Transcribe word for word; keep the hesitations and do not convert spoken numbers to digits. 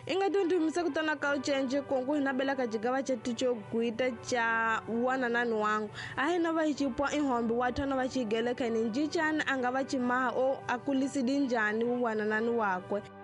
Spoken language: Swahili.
Inga tundumisa kutona ka uchenje kongo hinabela ka jigaba chetu cho guita cha wana nanu wangu. Ahina ba hichipwa inhombi watona ba chigele kaninjichan anga ba chimaha o akulisi dinjani wana nanu wakwe.